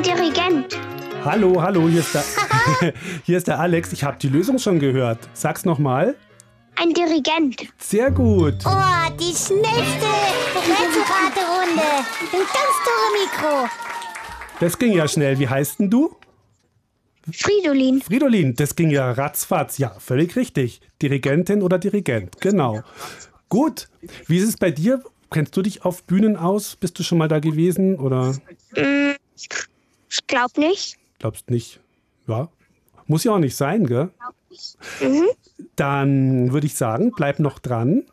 Dirigent. Hallo, hier ist der Alex. Ich habe die Lösung schon gehört. Sag's nochmal. Ein Dirigent. Sehr gut. Oh, die schnellste Rätselraterunde. Ein ganz tolle Mikro. Das ging ja schnell. Wie heißt denn du? Fridolin. Fridolin, das ging ja ratzfatz. Ja, völlig richtig. Dirigentin oder Dirigent, genau. Gut. Wie ist es bei dir? Kennst du dich auf Bühnen aus? Bist du schon mal da gewesen? Oder? Ich glaube nicht. Glaubst nicht? Ja. Muss ja auch nicht sein, gell? Mhm. Dann würde ich sagen, bleib noch dran.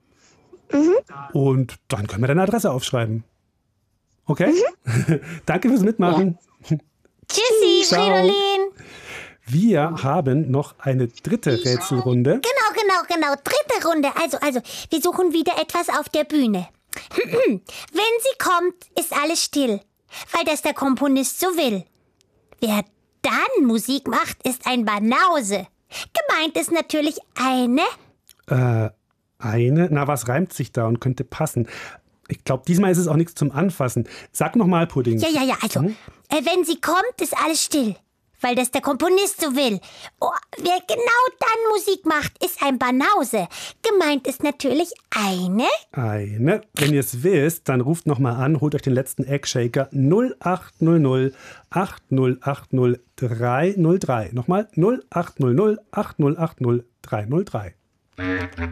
Und dann können wir deine Adresse aufschreiben. Okay? Danke fürs Mitmachen. Tschüssi, Ciao. Fridolin. Wir haben noch eine dritte Rätselrunde. Genau. Dritte Runde. Also, wir suchen wieder etwas auf der Bühne. Wenn sie kommt, ist alles still, weil das der Komponist so will. Wer dann Musik macht, ist ein Banause. Gemeint ist natürlich eine... Eine? Na, was reimt sich da und könnte passen? Ich glaube, diesmal ist es auch nichts zum Anfassen. Sag nochmal, Pudding. Ja, also, wenn sie kommt, ist alles still, weil das der Komponist so will. Oh, wer genau dann Musik macht, ist ein Banause. Gemeint ist natürlich eine... Eine. Wenn ihr es wisst, dann ruft nochmal an, holt euch den letzten Eggshaker 0800 8080 303. Nochmal 0800 8080 303.